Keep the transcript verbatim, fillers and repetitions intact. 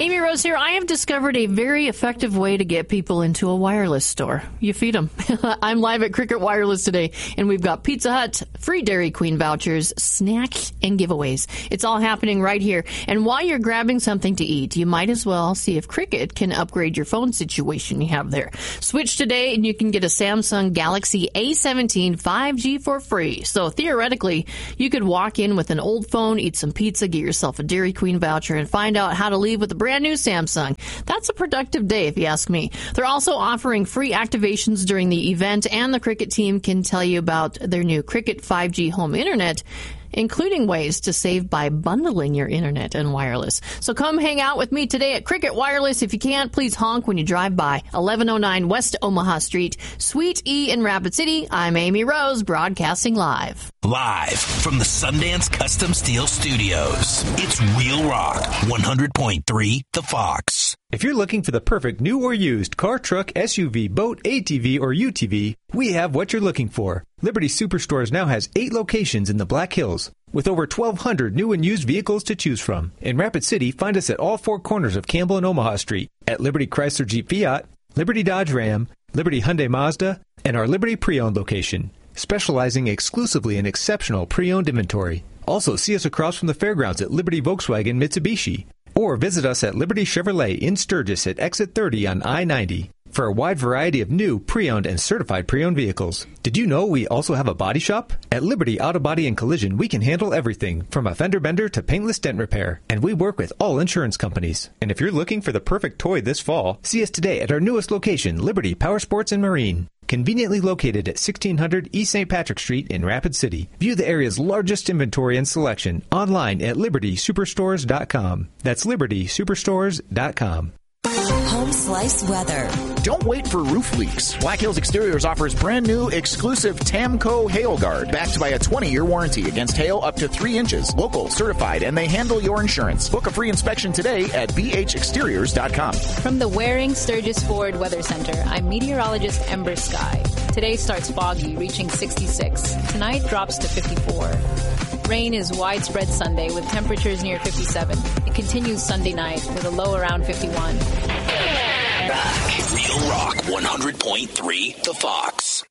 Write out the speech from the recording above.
Amy Rose here. I have discovered a very effective way to get people into a wireless store. You feed them. I'm live at Cricket Wireless today, and we've got Pizza Hut, free Dairy Queen vouchers, snacks, and giveaways. It's all happening right here. And while you're grabbing something to eat, you might as well see if Cricket can upgrade your phone situation you have there. Switch today, and you can get a Samsung Galaxy A seventeen five G for free. So theoretically, you could walk in with an old phone, eat some pizza, get yourself a Dairy Queen voucher, and find out how to leave with a brand new Samsung. That's a productive day, if you ask me. They're also offering free activations during the event, and the Cricket team can tell you about their new Cricket five G home internet, including ways to save by bundling your internet and wireless. So come hang out with me today at Cricket Wireless. If you can't, please honk when you drive by. eleven oh nine West Omaha Street, Suite E in Rapid City. I'm Amy Rose, broadcasting live. Live from the Sundance Custom Steel Studios, it's Real Rock one hundred point three The Fox. If you're looking for the perfect new or used car, truck, S U V, boat, A T V, or U T V, we have what you're looking for. Liberty Superstores now has eight locations in the Black Hills, with over twelve hundred new and used vehicles to choose from. In Rapid City, find us at all four corners of Campbell and Omaha Street, at Liberty Chrysler Jeep Fiat, Liberty Dodge Ram, Liberty Hyundai Mazda, and our Liberty Pre-Owned location, specializing exclusively in exceptional pre-owned inventory. Also, see us across from the fairgrounds at Liberty Volkswagen Mitsubishi, or visit us at Liberty Chevrolet in Sturgis at Exit thirty on I ninety for a wide variety of new, pre-owned, and certified pre-owned vehicles. Did you know we also have a body shop? At Liberty Auto Body and Collision, we can handle everything from a fender bender to paintless dent repair, and we work with all insurance companies. And if you're looking for the perfect toy this fall, see us today at our newest location, Liberty Power Sports and Marine. Conveniently located at sixteen hundred East Saint Patrick Street in Rapid City. View the area's largest inventory and selection online at liberty superstores dot com. That's liberty superstores dot com. Home Slice weather. Don't wait for roof leaks. Black Hills Exteriors offers brand new exclusive Tamco Hail Guard, backed by a twenty-year warranty against hail up to three inches. Local, certified, and they handle your insurance. Book a free inspection today at b h exteriors dot com. From the Waring Sturgis Ford Weather Center, I'm meteorologist Ember Sky. Today starts foggy, reaching sixty-six. Tonight drops to fifty-four. Rain is widespread Sunday with temperatures near fifty-seven. It continues Sunday night with a low around fifty-one. Real Rock one hundred point three The Fox.